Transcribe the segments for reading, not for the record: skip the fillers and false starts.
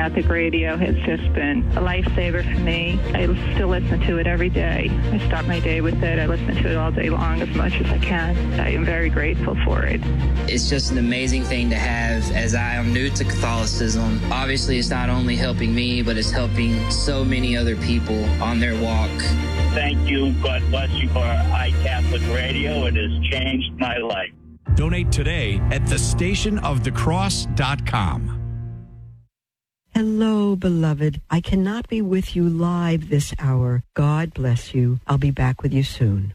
Catholic radio has just been a lifesaver for me. I still listen to it every day. I start my day with it. I listen to it all day long as much as I can. I am very grateful for it. It's just an amazing thing to have, as I am new to Catholicism. Obviously, it's not only helping me, but it's helping so many other people on their walk. Thank you. God bless you for iCatholic Radio. It has changed my life. Donate today at thestationofthecross.com. Hello, beloved. I cannot be with you live this hour. God bless you. I'll be back with you soon.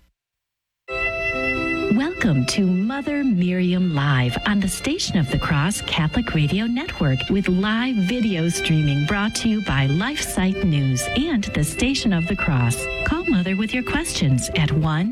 Welcome to Mother Miriam Live on the Station of the Cross Catholic Radio Network with live video streaming brought to you by LifeSite News and the Station of the Cross. Call Mother with your questions at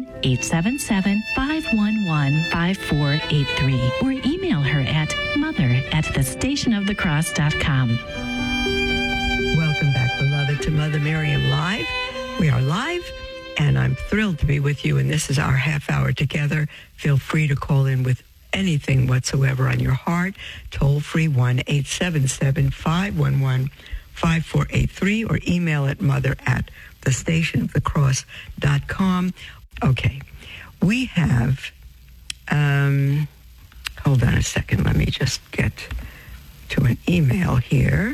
1-877-511-5483 or email her at mother@thestationofthecross.com. Welcome back, beloved, to Mother Miriam Live. We are live, and I'm thrilled to be with you, and this is our half hour together. Feel free to call in with anything whatsoever on your heart. Toll free 1-877-511-5483 or email at mother@thestationofthecross.com. Okay, we have, hold on a second, let me just get to an email here.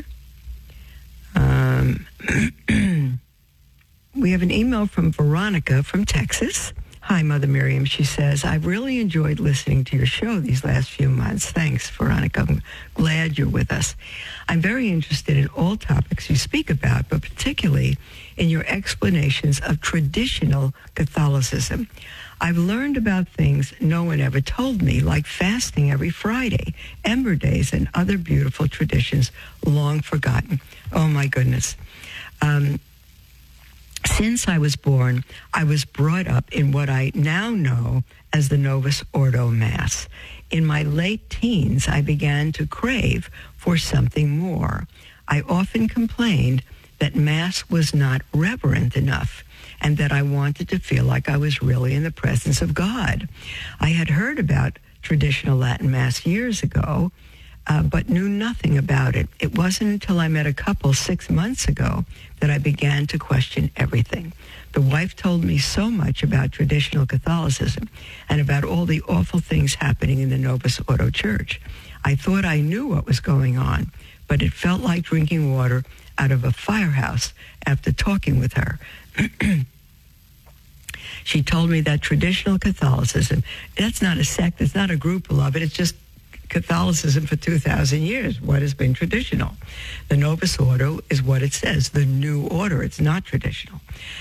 We have an email from Veronica from Texas. Hi, Mother Miriam. She says, I've really enjoyed listening to your show these last few months. Thanks, Veronica. I'm glad you're with us. I'm very interested in all topics you speak about, but particularly in your explanations of traditional Catholicism. I've learned about things no one ever told me, like fasting every Friday, Ember Days, and other beautiful traditions long forgotten. Oh, my goodness. Since I was born, I was brought up in what I now know as the Novus Ordo Mass. In my late teens, I began to crave for something more. I often complained that Mass was not reverent enough and that I wanted to feel like I was really in the presence of God. I had heard about traditional Latin Mass years ago, but knew nothing about it. It wasn't until I met a couple 6 months ago that I began to question everything. The wife told me so much about traditional Catholicism and about all the awful things happening in the Novus Ordo Church. I thought I knew what was going on, but it felt like drinking water out of a firehouse after talking with her. She told me that traditional Catholicism, that's not a sect, it's not a group, beloved, it's just Catholicism for 2,000 years, what has been traditional. The Novus Ordo is what it says, the new order. It's not traditional.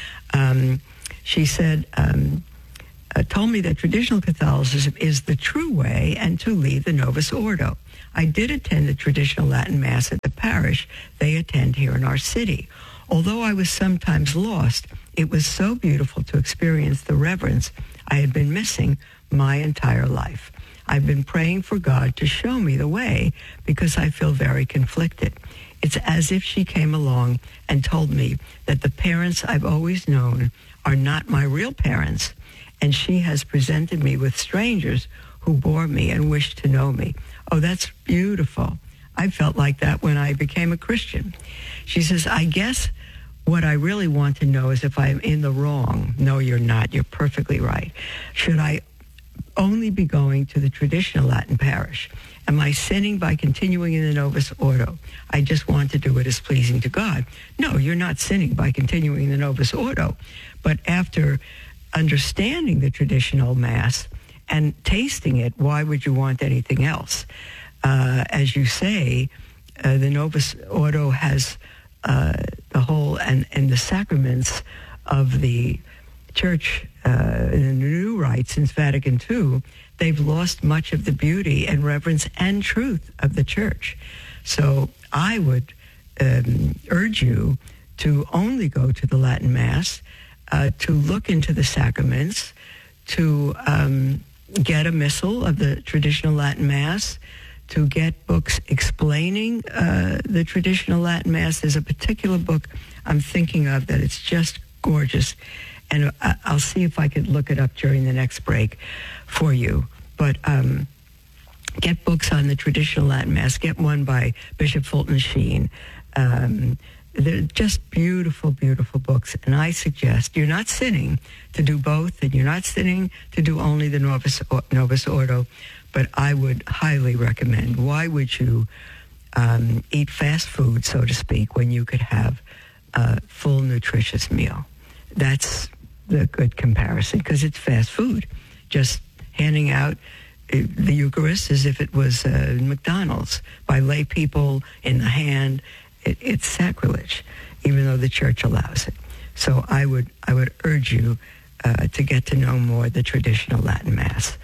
She said, told me that traditional Catholicism is the true way and to lead the Novus Ordo. I did attend the traditional Latin Mass at the parish they attend here in our city. Although I was sometimes lost, it was so beautiful to experience the reverence I had been missing my entire life. I've been praying for God to show me the way because I feel very conflicted. It's as if she came along and told me that the parents I've always known are not my real parents, and she has presented me with strangers who bore me and wished to know me. Oh, that's beautiful. I felt like that when I became a Christian. She says, I guess what I really want to know is if I'm in the wrong. No, you're not. You're perfectly right. Should I only be going to the traditional Latin parish? Am I sinning by continuing in the Novus Ordo? I just want to do what is pleasing to God. No, you're not sinning by continuing the Novus Ordo. But after understanding the traditional Mass and tasting it, why would you want anything else? As you say, the Novus Ordo has the whole and the sacraments of the Church in the new rite since Vatican II. They've lost much of the beauty and reverence and truth of the Church. So I would urge you to only go to the Latin Mass, to look into the sacraments, to get a missal of the traditional Latin Mass, to get books explaining the traditional Latin Mass. There's a particular book I'm thinking of that it's just gorgeous, and I'll see if I could look it up during the next break for you. But get books on the traditional Latin Mass. Get one by Bishop Fulton Sheen. They're just beautiful, beautiful books. And I suggest you're not sinning to do both, and you're not sinning to do only the Novus Ordo, but I would highly recommend. Why would you eat fast food, so to speak, when you could have a full, nutritious meal? That's the good comparison, because it's fast food. Just handing out the Eucharist as if it was McDonald's by lay people in the hand. It's sacrilege, even though the church allows it. So I would urge you to get to know more the traditional Latin Mass.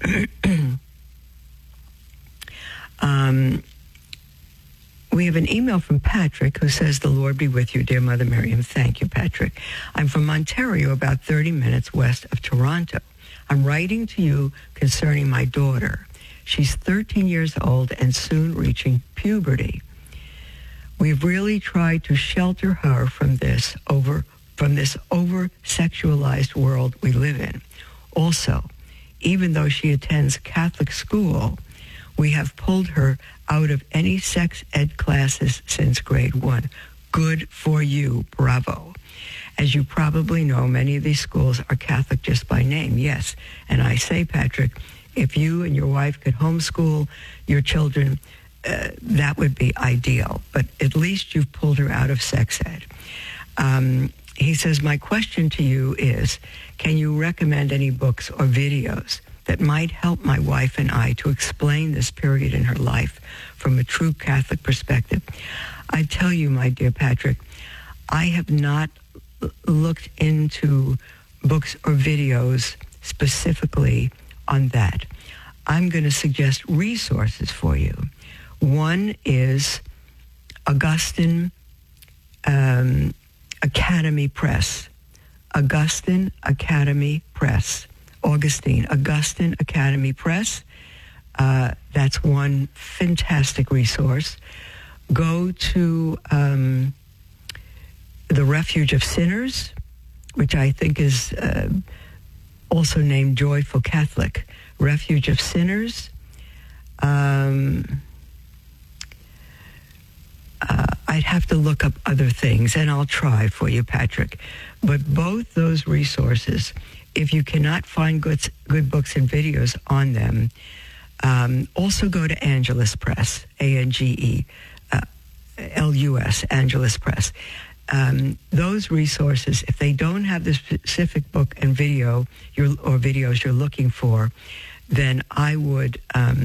We have an email from Patrick who says, "The Lord be with you, dear Mother Miriam." Thank you, Patrick. I'm from Ontario, about 30 minutes west of Toronto. I'm writing to you concerning my daughter. She's 13 years old and soon reaching puberty. We've really tried to shelter her from this over-sexualized world we live in. Also, even though she attends Catholic school, we have pulled her out of any sex ed classes since grade 1. Good for you. Bravo. As you probably know, many of these schools are Catholic just by name. Yes. And I say, Patrick, if you and your wife could homeschool your children, that would be ideal. But at least you've pulled her out of sex ed. He says, my question to you is, can you recommend any books or videos that might help my wife and I to explain this period in her life from a true Catholic perspective? I tell you, my dear Patrick, I have not looked into books or videos specifically on that. I'm going to suggest resources for you. One is Augustine Academy Press. Augustine Academy Press. That's one fantastic resource. Go to The Refuge of Sinners, which I think is also named Joyful Catholic. Refuge of Sinners. I'd have to look up other things, and I'll try for you, Patrick. But both those resources, if you cannot find good books and videos on them, also go to Angelus Press, ANGELUS, Angelus Press. Those resources, if they don't have the specific book and video or videos you're looking for, then I would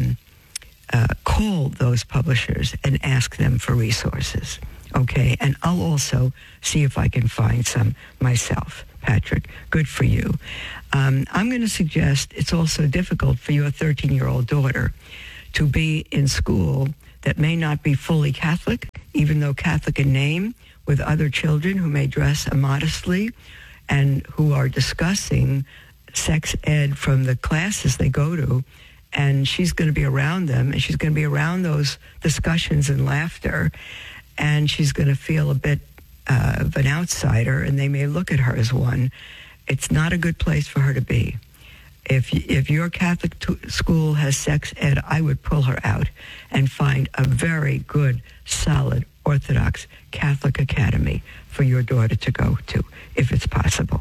call those publishers and ask them for resources. Okay, and I'll also see if I can find some myself. Patrick, good for you. I'm going to suggest it's also difficult for your 13-year-old daughter to be in school that may not be fully Catholic, even though Catholic in name, with other children who may dress immodestly and who are discussing sex ed from the classes they go to, and she's going to be around them, and she's going to be around those discussions and laughter, and she's going to feel a bit of an outsider, and they may look at her as one. It's not a good place for her to be. If your Catholic school has sex ed, I would pull her out and find a very good, solid, Orthodox Catholic academy for your daughter to go to, if it's possible.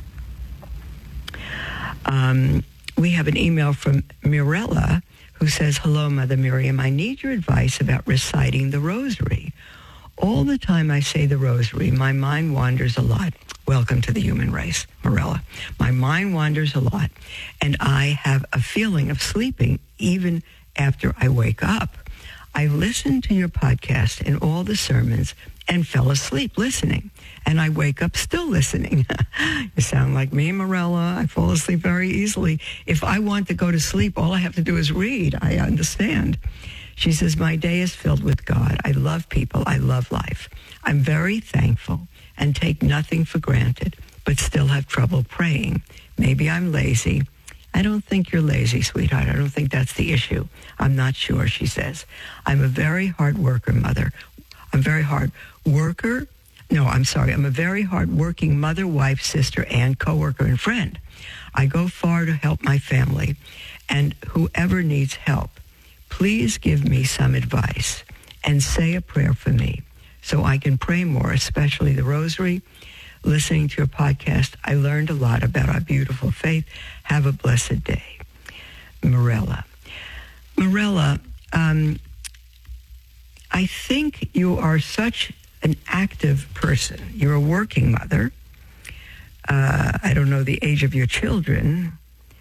We have an email from Mirella who says, "Hello, Mother Miriam. I need your advice about reciting the rosary. All the time I say the rosary, my mind wanders a lot." Welcome to the human race, Mirella. My mind wanders a lot, and I have a feeling of sleeping even after I wake up. I listened to your podcast and all the sermons and fell asleep listening, and I wake up still listening. You sound like me, Mirella. I fall asleep very easily. If I want to go to sleep, all I have to do is read. I understand. She says, my day is filled with God. I love people. I love life. I'm very thankful and take nothing for granted, but still have trouble praying. Maybe I'm lazy. I don't think you're lazy, sweetheart. I don't think that's the issue. I'm not sure, she says. I'm a very hard worker, Mother. I'm very hard worker. No, I'm sorry. I'm a very hard-working mother, wife, sister, and coworker and friend. I go far to help my family, and whoever needs help, please give me some advice and say a prayer for me so I can pray more, especially the rosary. Listening to your podcast, I learned a lot about our beautiful faith. Have a blessed day. Morella. Morella, I think you are such an active person. You're a working mother. I don't know the age of your children.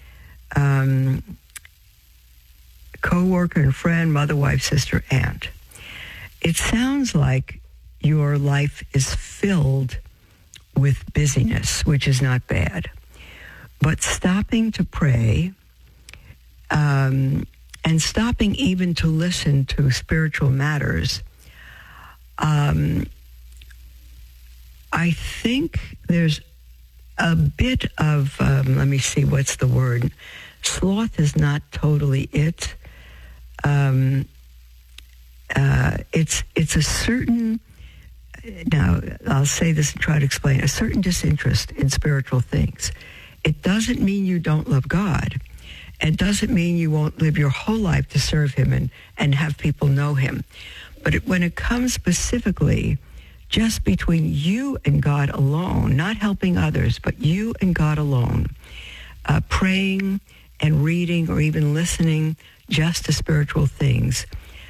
Co-worker and friend, mother, wife, sister, aunt. It sounds like your life is filled with busyness, which is not bad. But stopping to pray and stopping even to listen to spiritual matters, I think there's a bit of, let me see, what's the word? Sloth is not totally it. It's a certain, now I'll say this and try to explain, a certain disinterest in spiritual things. It doesn't mean you don't love God. It doesn't mean you won't live your whole life to serve him and have people know him. But when it comes specifically just between you and God alone, not helping others, but you and God alone, praying and reading or even listening just to spiritual things,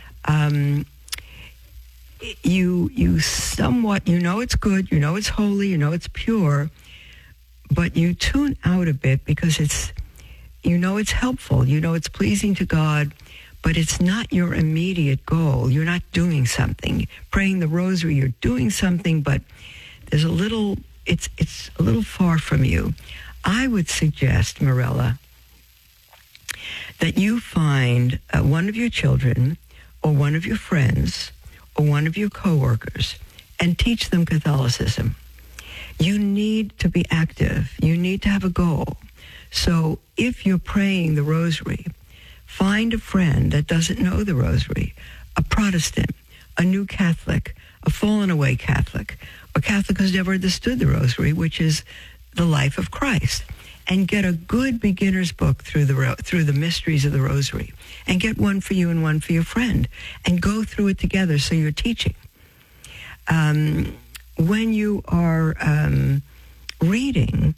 you somewhat, you know it's good, you know it's holy, you know it's pure, but you tune out a bit because it's, you know it's helpful, you know it's pleasing to God, but it's not your immediate goal. You're not doing something. Praying the rosary, you're doing something, but there's a little, it's a little far from you. I would suggest, Morella, that you find one of your children or one of your friends or one of your coworkers and teach them Catholicism. You need to be active. You need to have a goal. So if you're praying the rosary, find a friend that doesn't know the rosary, a Protestant, a new Catholic, a fallen away Catholic, a Catholic who's never understood the rosary, which is the life of Christ, and get a good beginner's book through the mysteries of the rosary, and get one for you and one for your friend, and go through it together so you're teaching. When you are reading,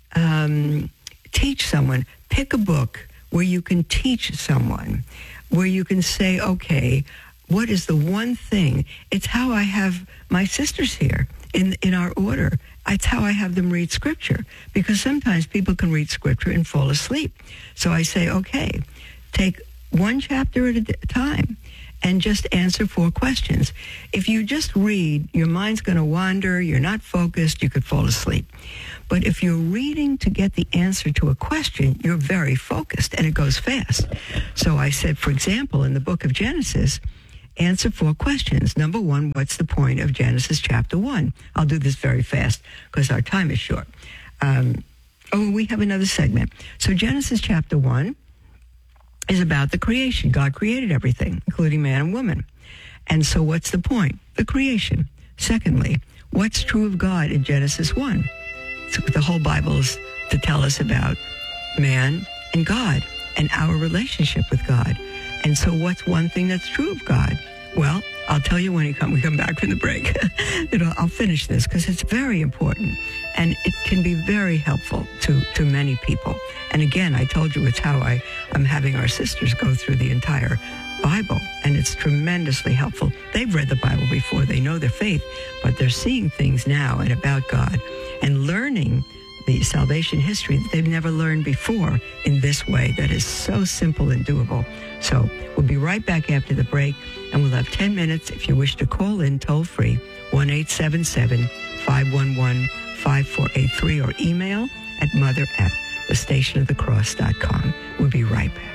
teach someone. Pick a book where you can teach someone, where you can say, okay, what is the one thing? It's how I have my sisters here in our order. It's how I have them read Scripture, because sometimes people can read Scripture and fall asleep. So I say, okay, take one chapter at a time and just answer 4 questions. If you just read, your mind's going to wander, you're not focused, you could fall asleep. But if you're reading to get the answer to a question, you're very focused and it goes fast. So I said, for example, in the book of Genesis, answer 4 questions. Number 1, what's the point of Genesis chapter 1? I'll do this very fast because our time is short. We have another segment. So Genesis chapter 1 is about the creation. God created everything, including man and woman. And so what's the point? The creation. Secondly, what's true of God in Genesis 1? So the whole Bible is to tell us about man and God and our relationship with God. And so what's one thing that's true of God? Well, I'll tell you when we come back from the break. I'll finish this because it's very important and it can be very helpful to many people. And again, I told you it's how I'm having our sisters go through the entire Bible, and it's tremendously helpful. They've read the Bible before, they know their faith, but they're seeing things now and about God and learning the salvation history that they've never learned before in this way that is so simple and doable. So we'll be right back after the break, and we'll have 10 minutes if you wish to call in toll-free, 1-877-511-5483, or email at mother@thestationofthecross.com. We'll be right back.